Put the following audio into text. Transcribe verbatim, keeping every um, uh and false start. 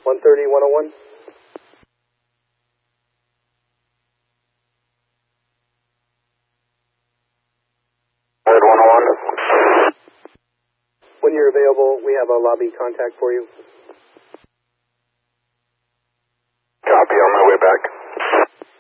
one thirty, one oh one. one oh one. When you're available, we have a lobby contact for you. Copy, on my way back.